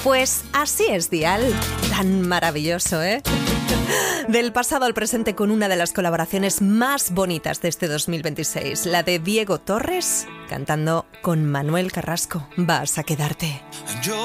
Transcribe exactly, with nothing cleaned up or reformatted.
Pues así es Dial, tan maravilloso, ¿eh? Del pasado al presente con una de las colaboraciones más bonitas de este dos mil veintiséis, la de Diego Torres cantando con Manuel Carrasco, Vas a quedarte.